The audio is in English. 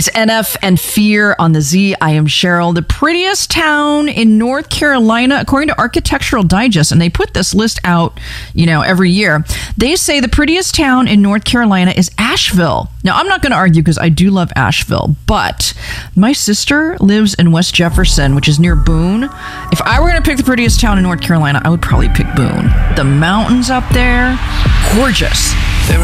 It's NF and Fear on the Z. I am Cheryl. The prettiest town in North Carolina, according to Architectural Digest, and they put this list out, every year. They say the prettiest town in North Carolina is Asheville. Now, I'm not going to argue because I do love Asheville, but my sister lives in West Jefferson, which is near Boone. If I were going to pick the prettiest town in North Carolina, I would probably pick Boone. The mountains up there, gorgeous.